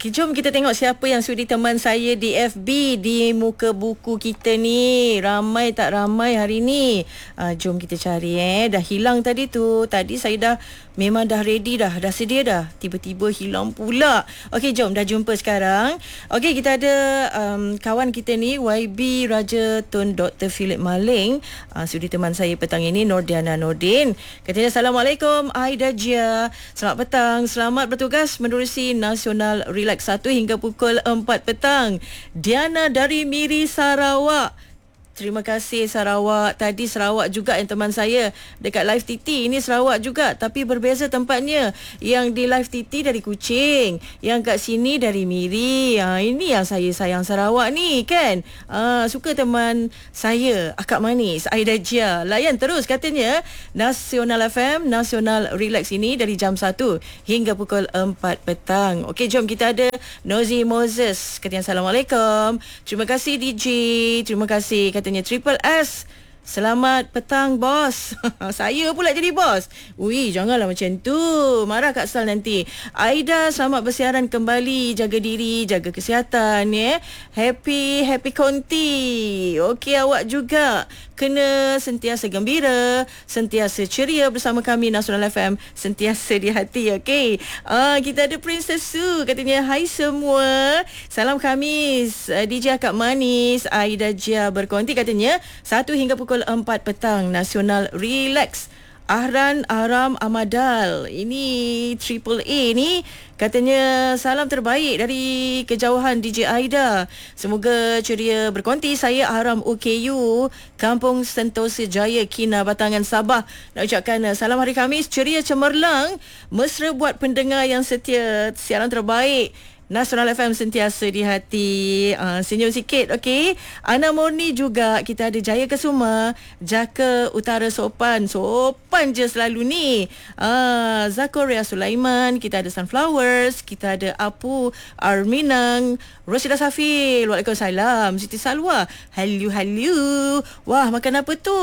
Jom kita tengok siapa yang sudi teman saya di FB, di muka buku kita ni. Ramai tak ramai hari ni? Jom kita cari Dah hilang tadi tu. Tadi saya memang dah ready dah sedia dah. Tiba-tiba hilang pula. Okey, jom dah jumpa sekarang. Okey, kita ada kawan kita ni, YB Raja Tun Dr. Philip Maling. Sudi teman saya petang ini, Nordiana Nordin. Katanya, Assalamualaikum Aida Jia. Selamat petang. Selamat bertugas menerusi Nasional Relax 1 hingga pukul 4 petang. Diana dari Miri, Sarawak. Terima kasih Sarawak. Tadi Sarawak juga yang teman saya dekat Live TT. Ini Sarawak juga tapi berbeza tempatnya. Yang di Live TT dari Kuching, yang kat sini dari Miri. Ini yang saya sayang Sarawak ni kan. Suka teman saya Akak Manis Aida Jia. Layan terus katanya Nasional FM, Nasional Relax ini dari jam 1 hingga pukul 4 petang. Okey, jom kita ada Nozi Moses. Katanya Assalamualaikum. Terima kasih DJ. Terima kasih. Katanya Triple S. Selamat petang bos. Saya pula jadi bos. Ui, janganlah macam tu. Marah Kak Sal nanti. Aida, selamat bersiaran kembali. Jaga diri, jaga kesihatan ya. Happy konti. Okey, awak juga kena sentiasa gembira, sentiasa ceria bersama kami Nasional FM, sentiasa di hati. Okey. Kita ada Princess Su. Katanya, hai semua. Salam Khamis. DJ Akak Manis Aida Jia berkonti. Katanya 1 hingga pukul 4 petang Nasional Relax. Ahran Aram Amadal, ini Triple A ni, katanya salam terbaik dari kejauhan DJ Aida. Semoga ceria berkonti. Saya Ahram OKU, Kampung Sentosa Jaya, Kina, Batangan, Sabah. Nak ucapkan salam hari Khamis ceria cemerlang, mesra buat pendengar yang setia. Siaran terbaik Nasional FM sentiasa di hati. Senyum sikit, okey. Ana Murni juga. Kita ada Jaya Kesuma, Jaka Utara Sopan. Sopan je selalu ni. Zakoria Sulaiman. Kita ada Sunflowers. Kita ada Apu Arminang. Rosida Safil. Waalaikumsalam. Siti Salwa. Hello. Wah, makan apa tu?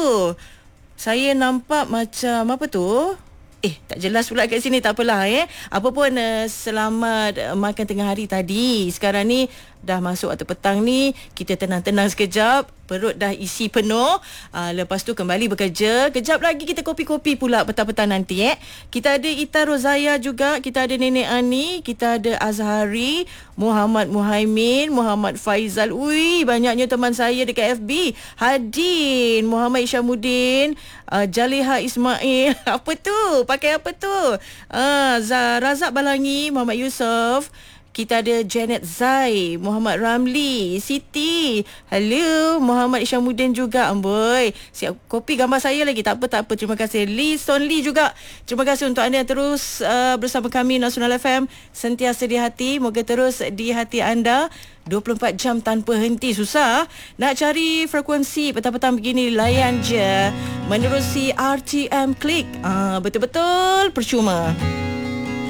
Saya nampak macam apa tu? Tak jelas pula kat sini. Tak apalah Apa pun, selamat makan tengah hari tadi. Sekarang ni dah masuk waktu petang ni. Kita tenang-tenang sekejap. Perut dah isi penuh. Lepas tu kembali bekerja. Kejap lagi kita kopi-kopi pula petang-petang nanti Kita ada Ita Rozaya juga. Kita ada Nenek Ani. Kita ada Azhari, Muhammad Muhaimin, Muhammad Faizal. Ui, banyaknya teman saya dekat FB. Hadin, Muhammad Isyamuddin, Jaliha Ismail. Apa tu? Pakai apa tu? Razak Balangi, Muhammad Yusof. Kita ada Janet Zai, Muhammad Ramli, Siti. Hello, Muhammad Isyamuddin juga. Amboi, siap kopi gambar saya lagi. Tak apa. Terima kasih. Lee Son Lee juga. Terima kasih untuk anda yang terus bersama kami Nasional FM. Sentiasa di hati. Moga terus di hati anda. 24 jam tanpa henti. Susah nak cari frekuensi petang-petang begini. Layan je menerusi RTM Klik. Betul-betul percuma.